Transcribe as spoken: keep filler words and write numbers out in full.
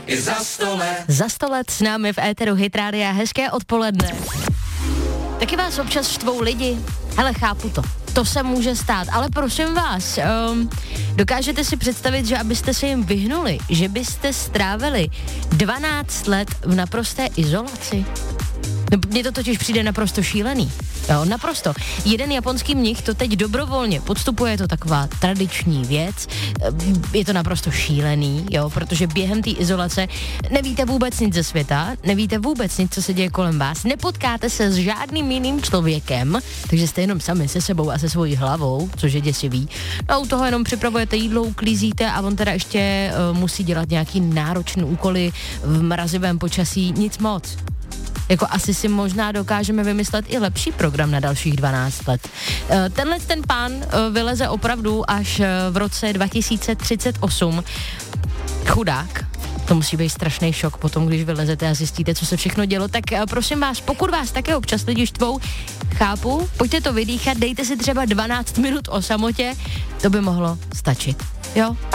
i za sto let. Za sto let s námi v éteru Hit Rádia, hezké odpoledne. Taky vás občas štvou lidi? Hele, chápu to. To se může stát, ale prosím vás, um, dokážete si představit, že abyste se jim vyhnuli, že byste strávili dvanáct let v naprosté izolaci? Mně to totiž přijde naprosto šílený. Jo, naprosto. Jeden japonský mnich to teď dobrovolně podstupuje, je to taková tradiční věc. Je to naprosto šílený, jo, protože během té izolace nevíte vůbec nic ze světa, nevíte vůbec nic, co se děje kolem vás, nepotkáte se s žádným jiným člověkem, takže jste jenom sami se sebou a se svojí hlavou, což je děsivý. No a u toho jenom připravujete jídlo, uklízíte a on teda ještě uh, musí dělat nějaký náročný úkoly v mrazivém počasí, nic moc. Jako asi si možná dokážeme vymyslet i lepší program na dalších dvanáct let. Tenhle ten pán vyleze opravdu až v roce dva tisíce třicet osm. Chudák. To musí být strašný šok potom, když vylezete a zjistíte, co se všechno dělo. Tak prosím vás, pokud vás také občas lidi štvou, chápu, pojďte to vydýchat, dejte si třeba dvanáct minut o samotě, to by mohlo stačit. Jo?